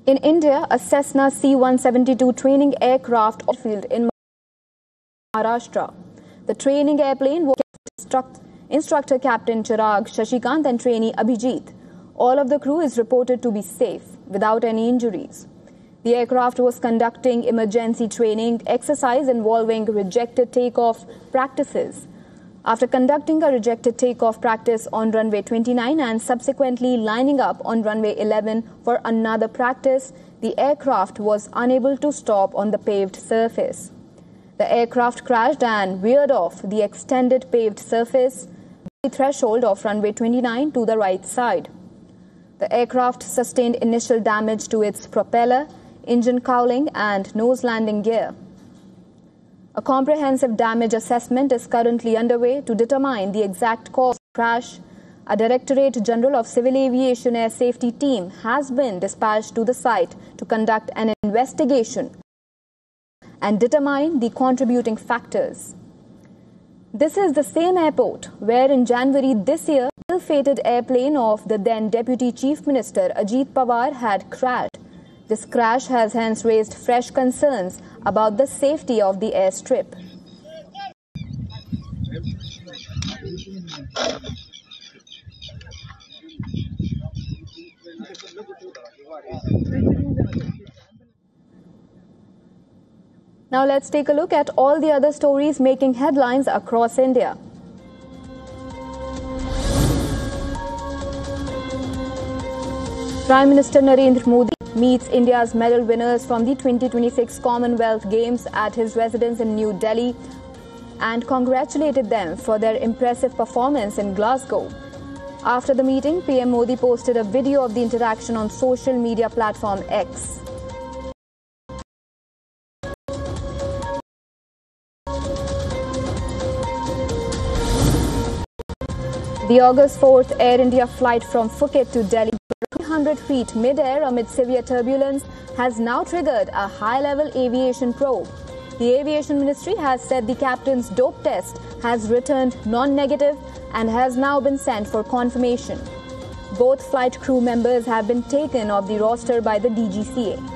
In India, a Cessna C-172 training aircraft field in Maharashtra. The training airplane was instructor Captain Chirag Shashikant and trainee Abhijit. All of the crew is reported to be safe, without any injuries. The aircraft was conducting emergency training exercise involving rejected takeoff practices. After conducting a rejected takeoff practice on runway 29 and subsequently lining up on runway 11 for another practice, the aircraft was unable to stop on the paved surface. The aircraft crashed and veered off the extended paved surface, the threshold of runway 29 to the right side. The aircraft sustained initial damage to its propeller, engine cowling and nose landing gear. A comprehensive damage assessment is currently underway to determine the exact cause of the crash. A Directorate General of Civil Aviation Air Safety team has been dispatched to the site to conduct an investigation and determine the contributing factors. This is the same airport where in January this year, the ill-fated airplane of the then Deputy Chief Minister Ajit Pawar had crashed. This crash has hence raised fresh concerns about the safety of the airstrip. Now let's take a look at all the other stories making headlines across India. Prime Minister Narendra Modi meets India's medal winners from the 2026 Commonwealth Games at his residence in New Delhi and congratulated them for their impressive performance in Glasgow. After the meeting, PM Modi posted a video of the interaction on social media platform X. The August 4th Air India flight from Phuket to Delhi, 300 feet mid-air amid severe turbulence, has now triggered a high-level aviation probe. The Aviation Ministry has said the captain's dope test has returned non-negative and has now been sent for confirmation. Both flight crew members have been taken off the roster by the DGCA.